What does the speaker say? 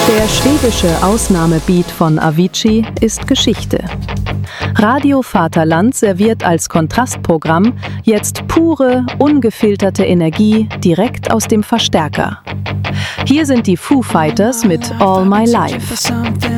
Der schwedische Ausnahmebeat von Avicii ist Geschichte. Radio Vaterland serviert als Kontrastprogramm jetzt pure, ungefilterte Energie direkt aus dem Verstärker. Hier sind die Foo Fighters mit All My Life.